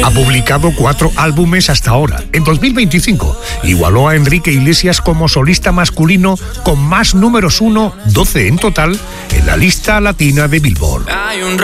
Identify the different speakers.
Speaker 1: Ha publicado 4 álbumes hasta ahora. En 2025 igualó a Enrique Iglesias como solista masculino con más números 1, 12 en total, en la lista latina de Billboard.
Speaker 2: Hay un